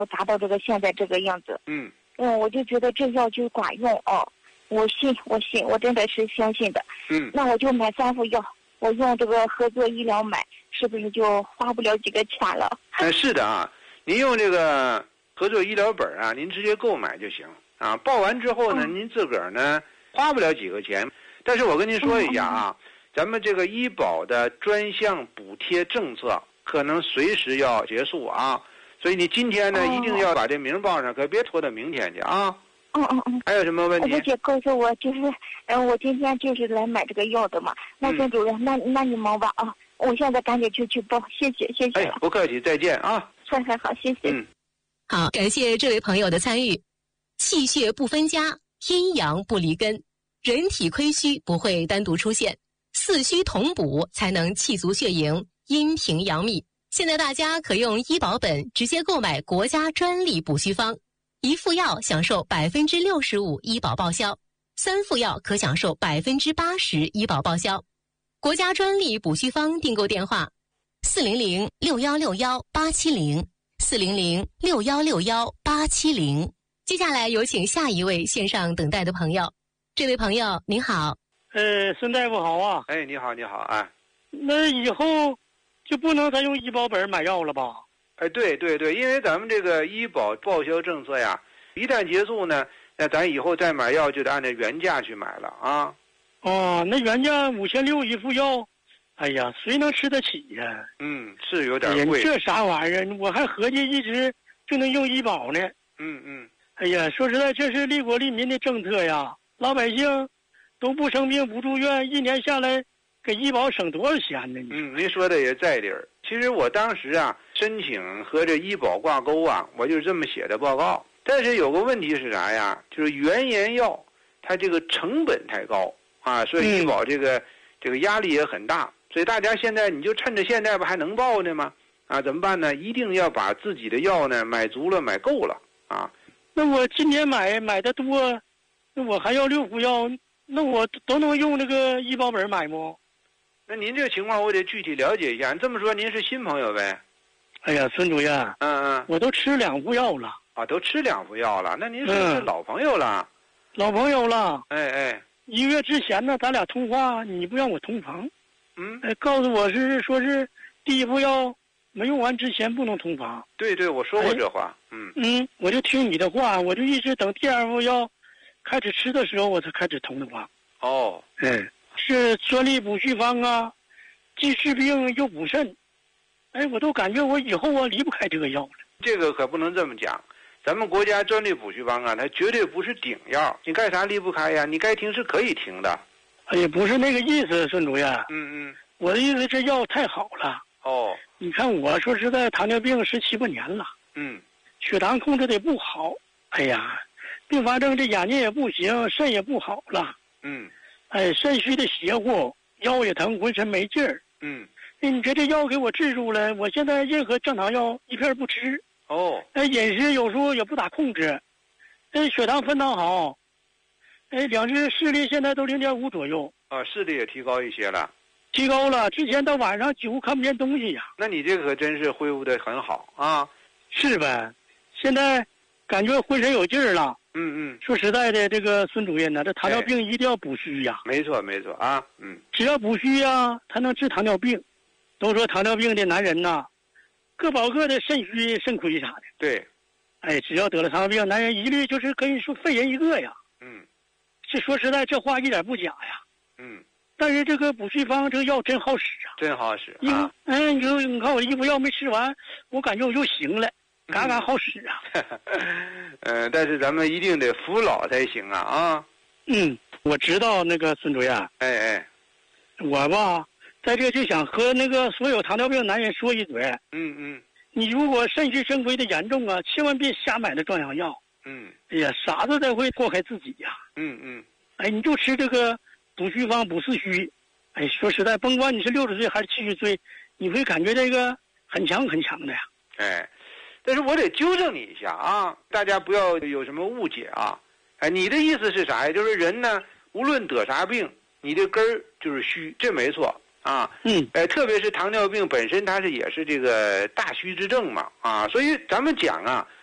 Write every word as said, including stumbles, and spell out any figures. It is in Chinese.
达到这个现在这个样子。 嗯嗯，我就觉得这药就管用哦，我信，我信，我真的是相信的。 嗯， 那我就买三副药，我用这个合作医疗买，是不是就花不了几个钱了？ 哎，是的啊，您用这个合作医疗本啊，您直接购买就行啊。报完之后呢， 嗯、 您自个儿呢花不了几个钱，但是我跟您说一下啊，嗯、咱们这个医保的专项补贴政策可能随时要结束啊，所以你今天呢、哦、一定要把这名报上，可别拖到明天去啊。 嗯嗯嗯。 还有什么问题？ 我姐告诉我，就是，嗯、呃，我今天就是来买这个药的嘛。那孙主任，嗯、那那你忙吧啊，我现在赶紧去去报，谢谢谢谢。 哎，不客气，再见啊。 好好好，谢谢。 嗯， 好，感谢这位朋友的参与。气血不分家，阴阳不离根，人体亏虚不会单独出现，四虚同补才能气足血盈，阴平阳秘。现在大家可用医保本直接购买国家专利补虚方。一副药享受百分之六十五医保报销，三副药可享受百分之八十医保报销。国家专利补虚方订购电话：四零零六幺六幺八七零，四零零六幺六幺八七零。接下来有请下一位线上等待的朋友。这位朋友您好。 呃，孙大夫好啊。 哎，你好，你好啊。 那以后就不能再用医保本买药了吧？ 哎，对对对，因为咱们这个医保报销政策呀，一旦结束呢，那咱以后再买药就得按照原价去买了啊。 哦，那原价五千六一副药，哎呀，谁能吃得起呀？ 嗯，是有点贵。 哎、这啥玩意儿？我还合计一直就能用医保呢。 嗯嗯。 哎呀，说实在，这是利国利民的政策呀，老百姓都不生病不住院，一年下来给医保省多少钱呢？ 嗯，您说的也在理儿。其实我当时啊申请和这医保挂钩啊，我就是这么写的报告。但是有个问题是啥呀？就是原研药它这个成本太高啊，所以医保这个、嗯、这个压力也很大。所以大家现在你就趁着现在不还能报呢吗？啊，怎么办呢？一定要把自己的药呢买足了，买够了啊。 那我今年买买的多，那我还要六副药，那我都能用那个医保本买吗？ 那您这个情况我得具体了解一下。这么说您是新朋友呗？ 哎呀，孙主任， 嗯嗯， 我都吃两副药了。 啊，都吃两副药了，那您是是老朋友了？ 嗯、老朋友了。 哎哎， 一个月之前呢，咱俩通话，你不让我同房。 嗯， 哎，告诉我是说是第一副药没用完之前不能同房。 对对，我说过这话。哎、嗯嗯，我就听你的话，我就一直等第二副药开始吃的时候，我才开始同的房。 哦， 哎。是专利补虚方啊，既治病又补肾，哎，我都感觉我以后啊离不开这个药了。 这个可不能这么讲，咱们国家专利补虚方啊，它绝对不是顶药，你干啥离不开呀？你该停是可以停的。 哎呀，不是那个意思，孙主任。 嗯嗯。 我的意思，这药太好了。 哦。 你看，我说实在，糖尿病十七八年了。 嗯。 血糖控制的不好，哎呀，并发症这眼睛也不行，肾也不好了。 嗯。 哎，肾虚的邪乎，腰也疼，浑身没劲儿。 嗯， 你这这药给我治住了，我现在任何正常药一片不吃。 哦， 哎，饮食有时候也不咋控制，哎，血糖分档好，哎，两只视力现在都零点五左右。 啊，视力也提高一些了。 提高了，之前到晚上几乎看不见东西呀。 那你这个可真是恢复的很好啊。 是呗，现在感觉浑身有劲儿了。 嗯嗯， 说实在的，这个孙主任呢，这糖尿病一定要补虚呀。 没错没错啊，嗯， 只要补虚呀，才能治糖尿病。都说糖尿病的男人呐，各保各的，肾虚肾亏啥的。 对， 哎，只要得了糖尿病，男人一律就是可以说废人一个呀。 嗯， 这说实在，这话一点不假呀。 嗯， 但是这个补虚方这个药真好使啊， 真好使啊。嗯，你说你看我一副药没吃完，我感觉我又行了。嘎嘎好使啊！ 呃，但是咱们一定得服老才行啊啊！ 嗯，我知道那个孙主任。 哎哎， 我吧，在这就想和那个所有糖尿病男人说一嘴。 嗯嗯。 你如果肾虚肾亏的严重啊，千万别瞎买那壮阳药。 嗯。 哎呀，傻子才会祸害自己呀。 嗯嗯。 哎，你就吃这个补虚方补四虚。哎，说实在，甭管你是六十岁还是七十岁，你会感觉这个很强很强的呀。 哎。但是我得纠正你一下啊，大家不要有什么误解啊！哎，你的意思是啥呀？就是人呢，无论得啥病，你的根儿就是虚，这没错啊。 嗯。 哎，特别是糖尿病本身，它是也是这个大虚之症嘛啊，所以咱们讲啊，